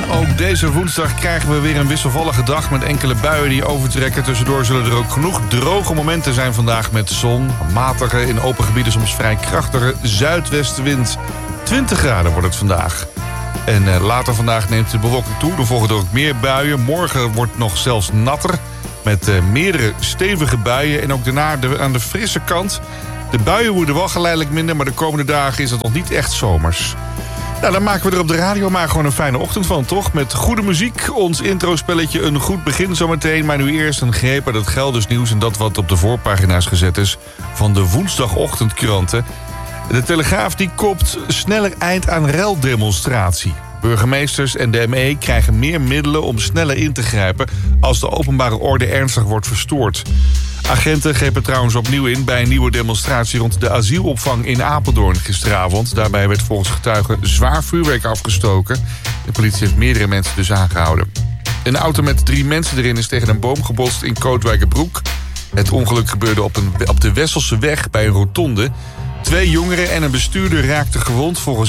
En ook deze woensdag krijgen we weer een wisselvallige dag met enkele buien die overtrekken. Tussendoor zullen er ook genoeg droge momenten zijn vandaag met zon. Matige, in open gebieden soms vrij krachtige zuidwestenwind. 20 graden wordt het vandaag. En later vandaag neemt de bewolking toe. Er volgen er ook meer buien. Morgen wordt het nog zelfs natter. Met meerdere stevige buien. En ook daarna aan de frisse kant. De buien worden wel geleidelijk minder. Maar de komende dagen is het nog niet echt zomers. Nou, dan maken we er op de radio maar gewoon een fijne ochtend van, toch? Met goede muziek, ons introspelletje een goed begin zometeen. Maar nu eerst een greep uit het Gelders nieuws en dat wat op de voorpagina's gezet is van de woensdagochtendkranten. De Telegraaf die kopt sneller eind aan reldemonstratie. Burgemeesters en de ME krijgen meer middelen om sneller in te grijpen als de openbare orde ernstig wordt verstoord. Agenten grepen trouwens opnieuw in bij een nieuwe demonstratie rond de asielopvang in Apeldoorn gisteravond. Daarbij werd volgens getuigen zwaar vuurwerk afgestoken. De politie heeft meerdere mensen dus aangehouden. Een auto met 3 mensen erin is tegen een boom gebotst in Kootwijkerbroek. Het ongeluk gebeurde op de Wesselse weg bij een rotonde. 2 jongeren en een bestuurder raakten gewond. Volgens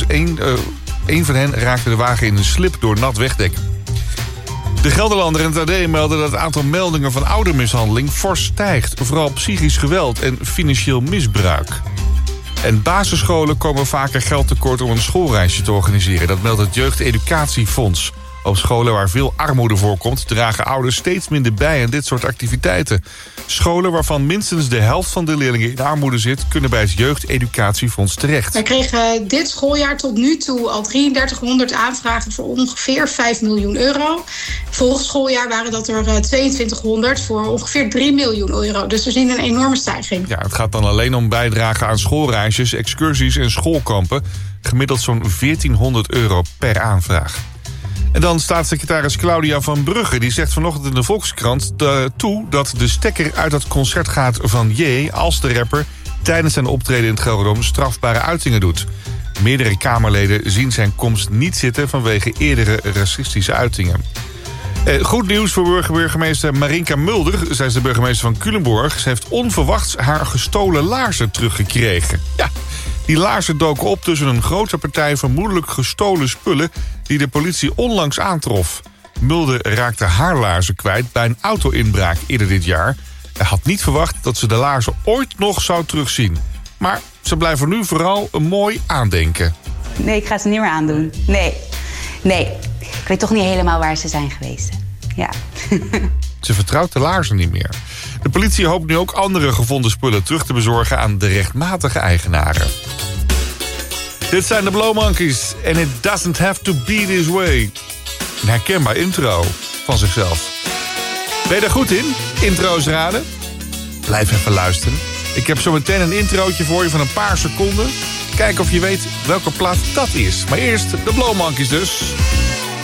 één van hen raakte de wagen in een slip door nat wegdek. De Gelderlander en het AD melden dat het aantal meldingen van oudermishandeling fors stijgt. Vooral psychisch geweld en financieel misbruik. En basisscholen komen vaker geld tekort om een schoolreisje te organiseren. Dat meldt het Jeugdeducatiefonds. Op scholen waar veel armoede voorkomt dragen ouders steeds minder bij aan dit soort activiteiten. Scholen waarvan minstens de helft van de leerlingen in armoede zit, kunnen bij het Jeugdeducatiefonds terecht. Wij kregen dit schooljaar tot nu toe al 3300 aanvragen voor ongeveer 5 miljoen euro. Vorig schooljaar waren dat er 2200 voor ongeveer 3 miljoen euro. Dus we zien een enorme stijging. Ja, het gaat dan alleen om bijdragen aan schoolreisjes, excursies en schoolkampen. Gemiddeld zo'n 1400 euro per aanvraag. En dan staatssecretaris Claudia van Brugge. Die zegt vanochtend in de Volkskrant toe dat de stekker uit het concert gaat van J. als de rapper tijdens zijn optreden in het Gelredome strafbare uitingen doet. Meerdere Kamerleden zien zijn komst niet zitten vanwege eerdere racistische uitingen. Goed nieuws voor burgemeester Marinka Mulder. Zij is de burgemeester van Culemborg. Ze heeft onverwachts haar gestolen laarzen teruggekregen. Ja, die laarzen doken op tussen een grote partij vermoedelijk gestolen spullen die de politie onlangs aantrof. Mulder raakte haar laarzen kwijt bij een auto-inbraak eerder dit jaar. Hij had niet verwacht dat ze de laarzen ooit nog zou terugzien. Maar ze blijven nu vooral een mooi aandenken. Nee, ik ga ze niet meer aandoen. Nee. Ik weet toch niet helemaal waar ze zijn geweest. Ja. Ze vertrouwt de laarzen niet meer. De politie hoopt nu ook andere gevonden spullen terug te bezorgen aan de rechtmatige eigenaren. Dit zijn de Blow Monkeys en It Doesn't Have To Be This Way. Een herkenbaar intro van zichzelf. Ben je daar goed in? Intro's raden? Blijf even luisteren. Ik heb zo meteen een introotje voor je van een paar seconden. Kijk of je weet welke plaat dat is. Maar eerst de Blow Monkeys dus.